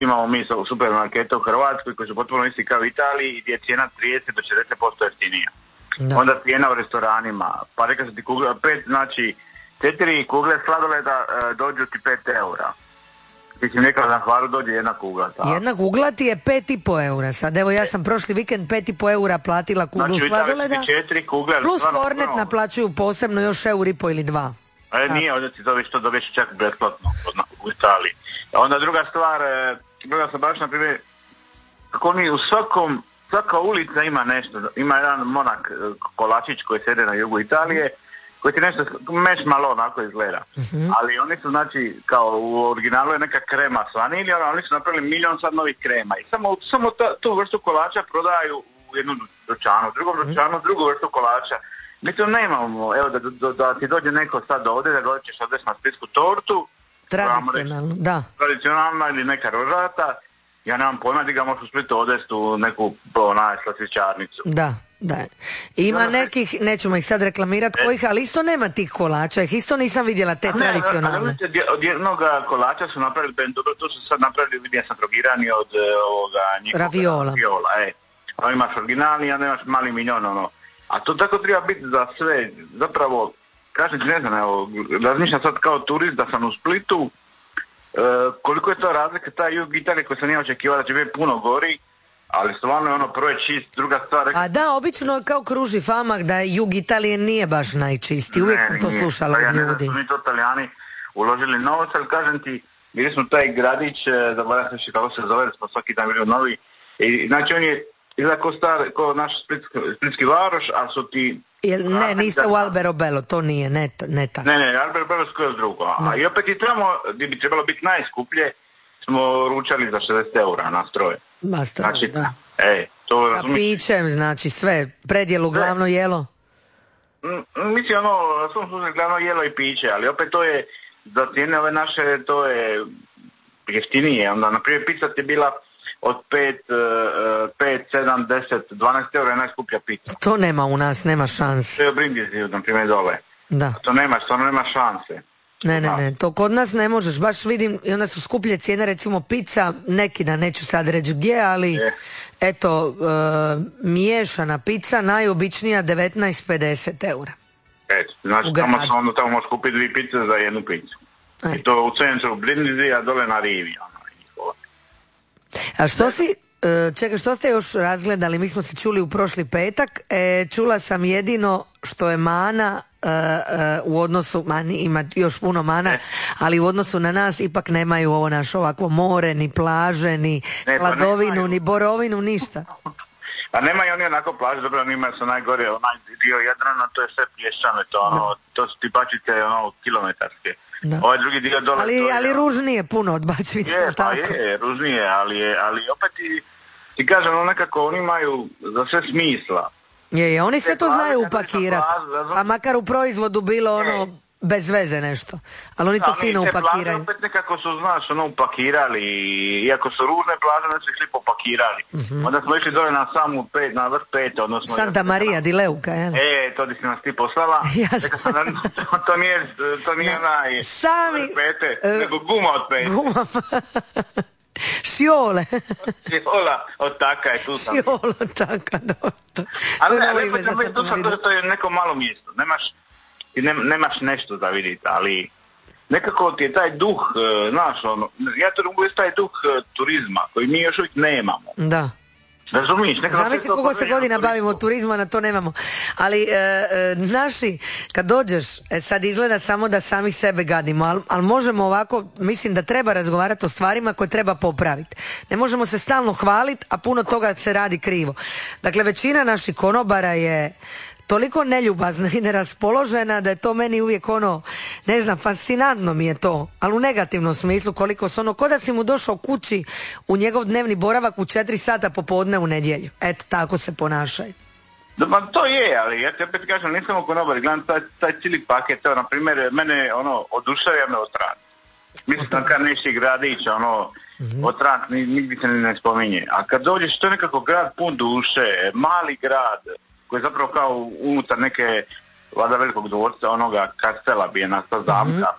imamo mi supermarkete u Hrvatskoj koji su potpuno isti kao u Italiji gdje je cijena 30 do 40% jeftinija. Da. Onda cijena u restoranima, pa reka se ti kugle, 4 kugle sladoleda dođu ti 5 eura. Ti si nekada na Hvaru dođe jedna kugla. Jedna kugla ti je 5,5 eura. Sad evo ja sam prošli vikend 5,5 eura platila kuglu sladoleda. Znači 4 kugle. Plus Kornet naplaćuju posebno još euro ili 2. Nije, ovdje ti to dobiješ čak besplatno u Italiji. A onda druga stvar, gledao sam baš na primjer, kako mi u svaka ulica ima nešto, ima jedan monak kolačić koji sede na jugu Italije, koji ti nešto meš malo onako izgleda. Ali oni su znači, kao u originalu je neka krema s vanilijom, oni su napravili milion sad novih krema i samo tu vrstu kolača prodaju u jednu dućanu, u drugom dućanu drugu vrstu kolača. Mi to nemamo, evo da ti dođe neko sad ovdje, da dođeš ovdje na splitsku tortu. Tradicionalno, da. Tradicionalna ili neka rožata, ja nemam pojma da ga možeš u Splitu odvesti u neku slastičarnicu. Da. Ima nekih, nećemo ih sad reklamirati kojih, ali isto nema tih kolača, isto nisam vidjela te tradicionalne. Od jednog kolača su napravili, dobro, tu su sad napravili, vidim sam drogirani od Raviola. Ono imaš originalni, a nemaš mali milion, ono. A to tako treba biti za sve, zapravo, kažem ti ne znam, evo, razmišljam sad kao turist da sam u Splitu, koliko je to razlika, taj jug Italije koji sam nije očekivao da će biti puno gori, ali stvarno je ono prvo je čist, druga stvar... A da, obično kao kruži fama da jug Italije nije baš najčisti, uvijek sam to slušala od ljudi. Ja ne znam, su mi to Italijani uložili novac, ali kažem ti, bili smo taj gradić, zaboravim se kako se zove, da smo svaki dan bili novi, i znači on je izgleda ko naš splitski Varoš, a su ti... Ne, niste u Alberobello, to nije, ne tako. Ne, Alberobello je skoro drugo. A i opet i tamo, gdje bi trebalo biti najskuplje, smo ručali za 60 eura na stroje. Ma stroje, znači, da. To sa pićem, znači sve, predjelu, glavno jelo? Mislim, svom slučaju glavno jelo i piće, ali opet to je, za cijene ove naše, to je jeftinije. Onda, na primjer, pizza ti je bila od 5, 7, 10, 12 eura je najskuplja pizza. To nema u nas, nema šanse. To je u Brindiziju, na primjer, dole. Da. To stvarno nema šanse. Ne, to kod nas ne možeš, baš vidim, i onda su skuplje cijene, recimo pizza, neki dan, neću sad reći gdje, ali eto, miješana pizza, najobičnija 19,50 eura. Znači, tamo možeš kupiti 2 pice za jednu pizzu. I to u centru Brindizija, a dole na rivi. A što ste još razgledali? Mi smo se čuli u prošli petak. Čula sam jedino što je mana u odnosu, ima još puno mana, ali u odnosu na nas ipak nemaju ovo naše ovakvo more, ni plaže, ni hladovinu, ni borovinu, ništa. Pa nemaju oni onako plaže, dobro, oni imaju su najgore, onaj dio Jadrana, to je sve pješčano, to su ti bačice kilometarske. Da. Ovaj drugi dio dole... Ali ružnije puno od bačvice. Je, ružnije, ali opet ti kažem, nekako oni imaju za sve smisla. Oni sve to znaju upakirati, a makar u proizvodu bilo bez veze nešto, ali oni to fino upakiraju. Plaže opet nekako su, upakirali, iako su ružne plaže, znači su popakirali. Onda smo išli dole na samu na vrh pete, odnosno... Santa Maria di Leuca, jel? To di si nas ti poslala. Jasno. To nije onaj vrh pete, nego guma od pete. Guma. Šjole. Šjola od taka je tu sam. Šjola od taka, dobro. Ali to je neko malo mjesto, nemaš nešto da vidjeti, ali nekako ti je taj duh, ja to mogu taj duh turizma koji mi još uvijek nemamo. Da. Razumiješ? Zamisli koliko se godina bavimo turizmom, na to nemamo. Ali naši, kad dođeš, sad izgleda samo da sami sebe gadimo, ali možemo ovako, mislim da treba razgovarati o stvarima koje treba popraviti. Ne možemo se stalno hvaliti, a puno toga se radi krivo. Dakle, većina naših konobara je toliko neljubazna i neraspoložena da je to meni uvijek fascinantno mi je to, ali u negativnom smislu, koliko se ko da si mu došao kući u njegov dnevni boravak u 4 sata popodne u nedjelju. Eto, tako se ponašaju. Ma to je, ali ja te opet kažem, nisam u konobari, gledam taj cijeli paket, na primjer, mene oduševlja me Otrant. Mislim da kad nešti gradić, Otrant nigdje se ne spominje. A kad dođeš, to je nekako grad pun duše, mali grad, koji je zapravo kao unutar neke, valjda velikog dvorca, onoga kastela bi je nastao zamka.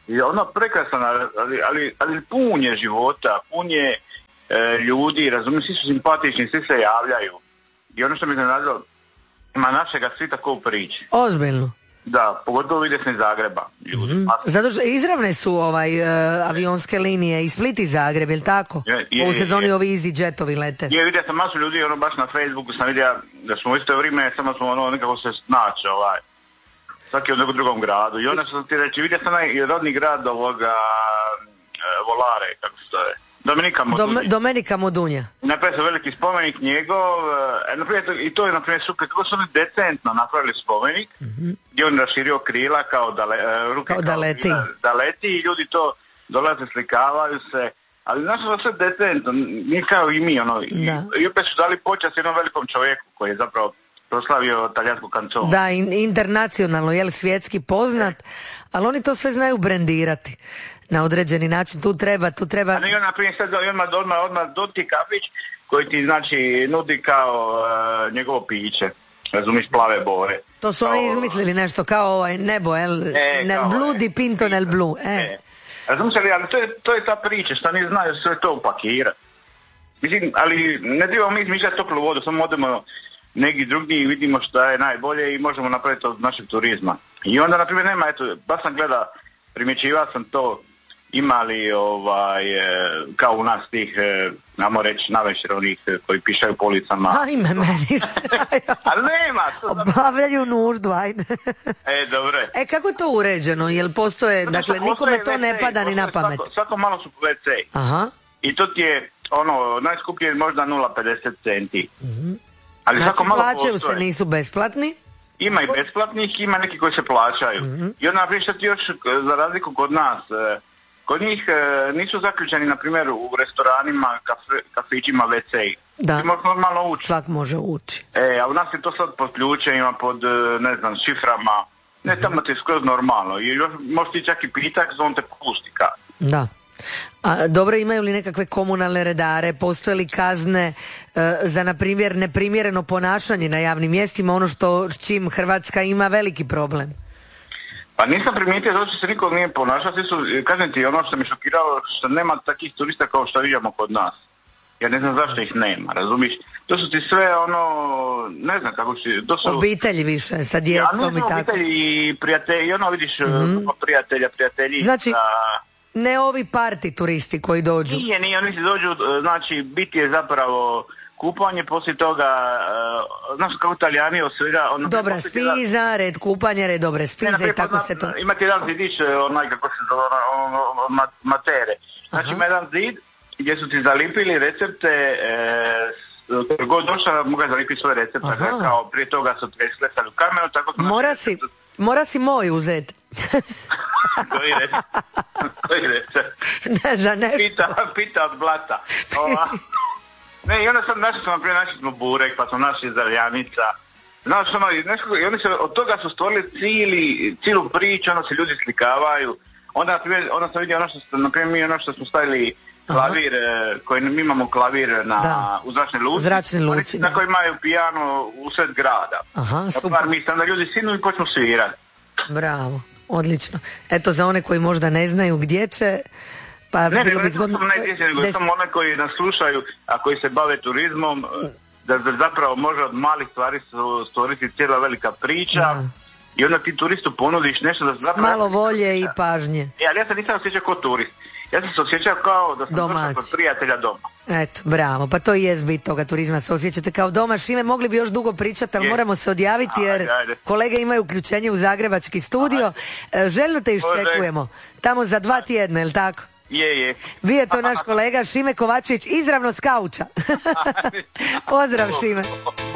I ono prekrasan, ali pun je života, pun je ljudi, razumijem, svi su simpatični, svi se javljaju. I ono što mi se nazvalo, ima našega svi tako u priči. Ozbiljno? Da, pogotovo ide se iz Zagreba. Ljudi. Zato što izravne su avionske linije i Split i Zagreb, jel tako? U sezoni ovi EasyJetovi lete. Vidio sam masu ljudi, baš na Facebooku sam vidio da smo u isto vrijeme, samo smo nekako se snaći, svaki u nekom drugom gradu. I onda sam ti reći, vidio sam rodni grad ovoga Volare, kako se zove. Domenika Modunja. Napravili su veliki spomenik njegov, i to je naprimjer super, kako su oni decentno napravili spomenik, gdje on raširio krila kao da leti. Da leti i ljudi to dolaze, slikavaju se, ali našlo sve decentno, nije kao i mi, i opet su dali počast jednom velikom čovjeku koji je zapravo proslavio talijansku kanconu. Da, internacionalno, svjetski poznat, ali oni to sve znaju brendirati na određeni način, tu treba... A ne, na primjer sad odmah doti kafić koji ti nudi kao njegovo piće, razumiš, plave bore. To su oni izmislili nešto kao nebo, nel blu di pinto nel blu. Razumiš, ali to je ta priča, šta mi znaju sve to upakirati. Mislim, ali ne trebamo mi izmišljati toplu vodu, samo odemo neki drugi i vidimo šta je najbolje i možemo napraviti od našeg turizma. I onda, na primjer, nema, baš sam primjećivao sam to, imali kao u nas tih, namo reći, navečer onih koji pišaju po ulicama. Ajme, meni ali nema. Obavljaju nuždu, ajde. Dobro. Kako je to uređeno? Jel postoje, dakle, nikome to ne pada ni na pamet? Svako malo su WC. Aha. I to ti je, najskuplje je možda 0,50 centi. Ali znači, plaćaju se, nisu besplatni? Ima i besplatnih, ima neki koji se plaćaju. I onda, naprijed, što ti još, za razliku kod nas, kod njih nisu zaključeni, na primjer, u restoranima, kafićima, WC-i. Da, ti možeš normalno ući. Svak može ući. A u nas je to sad pod ključevima, pod, šiframa. Ne, tamo ti je skroz normalno. I možeš ti čak i pitak, on te pusti kad. Da. A dobro, imaju li nekakve komunalne redare, postoje li kazne za, na primjer, neprimjereno ponašanje na javnim mjestima, ono s čim Hrvatska ima veliki problem? Pa nisam primijetio zato što se niko nije ponašao, kažem ti, ono što mi šokiralo, što nema takvih turista kao što vidimo kod nas. Ja ne znam zašto ih nema, razumiš? To su ti sve ne znam kako si... Obitelji više, sa djecom i tako. Obitelji i prijatelji, vidiš, prijatelji... Znači, ne ovi parti turisti koji dođu. Nije, oni se dođu, znači, biti je zapravo kupanje, poslije toga, znaš kako Italijani osvira... Dobra spiza, red kupanja, red dobre spize i tako se to... Imate jedan zidić, kako se zove, matere. Znači, ima jedan zid gdje su ti zalipili recepte, god došla mogu zalipiti svoje recepte, kao prije toga su presklesali u kamenu, tako... Mora si moj uzeti. Koji recept? Ne znam, ne. Pita od blata. Ne, i onda našli smo burek, pa smo našli zavljanica. Znaš, i oni se od toga su stvorili cijelu priču, se ljudi slikavaju. Onda sam vidio ono što smo stavili klavir, koji mi imamo klavir u zračnoj luci. Na koji imaju pijano usred grada. Aha, super. Da ljudi sinu i počnu svirati. Bravo, odlično. Eto, za one koji možda ne znaju gdje će, pa bilo bi zgodno... Ne, samo one koji nas slušaju, a koji se bave turizmom, da zapravo može od malih stvari stvoriti cijela velika priča. I onda ti turistu ponudiš nešto da zapravo... S malo volje i pažnje. Ali ja se nisam osjećao kao turist. Ja sam se osjećao kao da sam došao kod prijatelja doma. Eto, bravo, pa to i jest bit toga turizma, se osjećate kao doma. Šime, mogli bi još dugo pričati, ali moramo se odjaviti jer kolege imaju uključenje u zagrebački studio. Željno te iščekujemo, tamo za 2 tjedna, jel tako? Je. Vi je to naš kolega Šime Kovačević, izravno s kauča. Pozdrav, Šime.